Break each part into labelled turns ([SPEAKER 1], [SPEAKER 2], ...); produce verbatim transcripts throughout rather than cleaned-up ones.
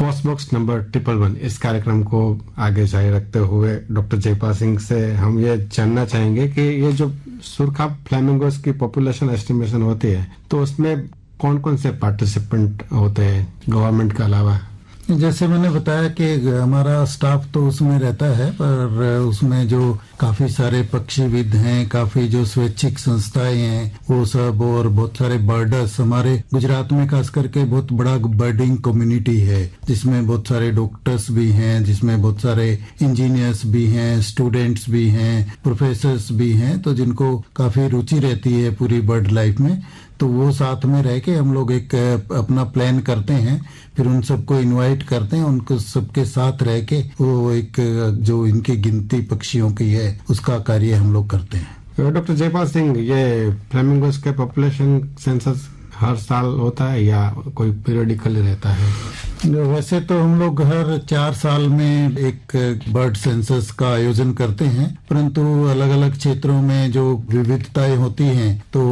[SPEAKER 1] Post box number triple one इस कार्यक्रम को आगे जारी रखते हुए डॉक्टर जयपाल सिंह से हम ये जानना चाहेंगे कि ये जो सुरखा फ्लैमिंगोस की पॉपुलेशन एस्टिमेशन होती है तो उसमें कौन कौन से पार्टिसिपेंट होते हैं गवर्नमेंट के अलावा?
[SPEAKER 2] जैसे मैंने बताया कि हमारा स्टाफ तो उसमें रहता है, पर उसमें जो काफी सारे पक्षीविद हैं, काफी जो स्वैच्छिक संस्थाएं हैं वो सब, और बहुत सारे बर्डर्स, हमारे गुजरात में खास करके बहुत बड़ा बर्डिंग कम्युनिटी है जिसमें बहुत सारे डॉक्टर्स भी हैं, जिसमें बहुत सारे इंजीनियर्स भी हैं, स्टूडेंट्स भी हैं, प्रोफेसर्स भी हैं, तो जिनको काफी रुचि रहती है पूरी बर्ड लाइफ में, तो वो साथ में रह के हम लोग एक अपना प्लान करते हैं, फिर उन सबको इनवाइट करते हैं, उनको सबके साथ रह के वो एक जो इनकी गिनती पक्षियों की है उसका कार्य हम लोग करते हैं।
[SPEAKER 1] डॉक्टर जयपाल सिंह, ये फ्लेमिंगोस के पॉपुलेशन सेंसस हर साल होता है या कोई पीरियडिकली रहता है?
[SPEAKER 2] वैसे तो हम लोग हर चार साल में एक बर्ड सेंसस का आयोजन करते हैं, परंतु अलग अलग क्षेत्रों में जो विविधताएं होती हैं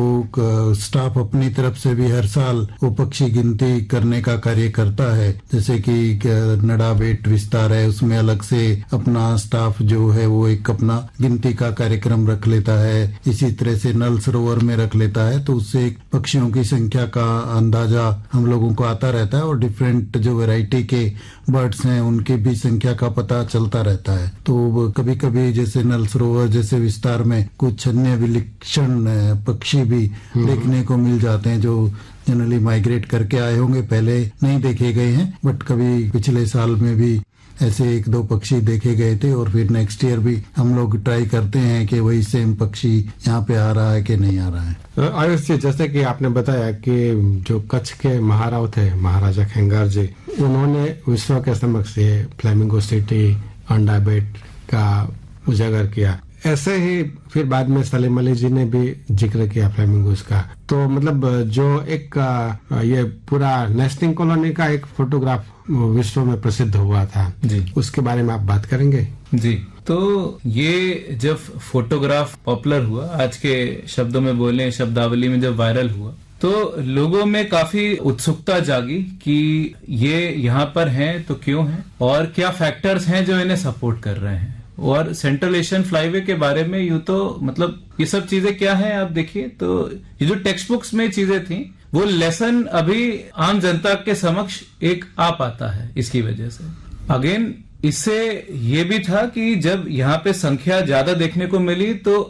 [SPEAKER 2] तो स्टाफ अपनी तरफ से भी हर साल वो पक्षी गिनती करने का कार्य करता है। जैसे कि नडा बेट विस्तार है, उसमें अलग से अपना स्टाफ जो है वो एक अपना गिनती का कार्यक्रम रख लेता है। इसी तरह से नल सरोवर में रख लेता है, तो उससे पक्षियों की संख्या का अंदाजा हम लोगों को आता रहता है और डिफरेंट जो वैरायटी के बर्ड्स हैं उनकी भी संख्या का पता चलता रहता है। तो कभी कभी जैसे नल सरोवर जैसे विस्तार में कुछ अन्य विलक्षण पक्षी भी देखने को मिल जाते हैं जो जनरली माइग्रेट करके आए होंगे, पहले नहीं देखे गए हैं, बट कभी पिछले साल में भी ऐसे एक दो पक्षी देखे गए थे। और फिर नेक्स्ट ईयर भी हम लोग ट्राई करते हैं कि वही सेम पक्षी यहाँ पे आ रहा है कि नहीं आ रहा है।
[SPEAKER 1] आयुष जी, जैसे कि आपने बताया कि जो कच्छ के महाराव थे महाराजा खेंगार जी, उन्होंने विश्व के समक्ष ये फ्लेमिंगो सिटी अंडा बेट का उजागर किया, ऐसे ही फिर बाद में सलीम अली जी ने भी जिक्र किया फ्लेमिंगोस का। तो मतलब जो एक ये पूरा नेस्टिंग कॉलोनी का एक फोटोग्राफ विश्व में प्रसिद्ध हुआ था
[SPEAKER 3] जी,
[SPEAKER 1] उसके बारे में आप बात करेंगे?
[SPEAKER 3] जी, तो ये जब फोटोग्राफ पॉपुलर हुआ, आज के शब्दों में बोले शब्दावली में जब वायरल हुआ, तो लोगों में काफी उत्सुकता जागी कि ये यहाँ पर हैं तो क्यों हैं और क्या फैक्टर्स हैं जो इन्हें सपोर्ट कर रहे हैं। और सेंट्रल एशियन फ्लाईवे के बारे में यूं तो मतलब ये सब चीजें क्या हैं आप देखिए, तो ये जो टेक्स्ट बुक्स में चीजें थी वो लेसन अभी आम जनता के समक्ष एक आ पाता है इसकी वजह से। अगेन इससे ये भी था कि जब यहाँ पे संख्या ज्यादा देखने को मिली तो